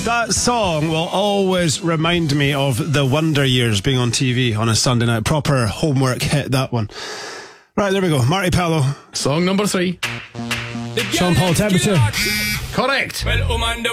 That song will always remind me of the Wonder Years being on TV on a Sunday night. Proper homework hit, that one. Right, there we go. Marty Paolo. Song number 3. Sean Paul Temperature. Correct.